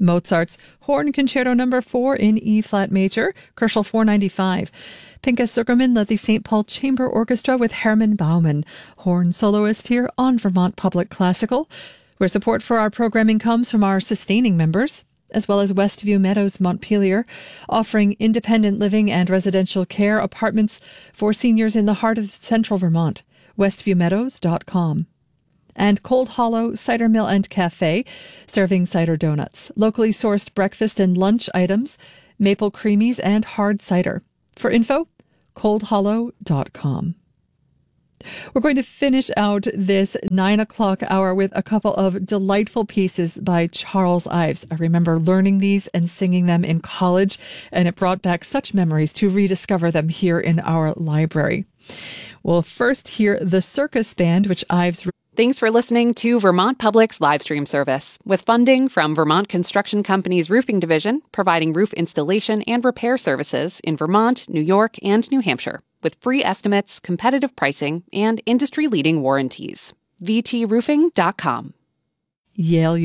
Mozart's Horn Concerto No. 4 in E-flat major, Koelschel 495. Pinchas Zuckerman led the St. Paul Chamber Orchestra with Herman Baumann, horn soloist here on Vermont Public Classical, where support for our programming comes from our sustaining members, as well as Westview Meadows Montpelier, offering independent living and residential care apartments for seniors in the heart of central Vermont. westviewmeadows.com. And Cold Hollow Cider Mill and Cafe, serving cider donuts, locally sourced breakfast and lunch items, maple creamies, and hard cider. For info, coldhollow.com. We're going to finish out this 9 o'clock hour with a couple of delightful pieces by Charles Ives. I remember learning these and singing them in college, and it brought back such memories to rediscover them here in our library. We'll first hear the Circus Band, which Ives... Thanks for listening to Vermont Public's live stream service, with funding from Vermont Construction Company's Roofing Division, providing roof installation and repair services in Vermont, New York, and New Hampshire, with free estimates, competitive pricing, and industry-leading warranties. VTRoofing.com. Yale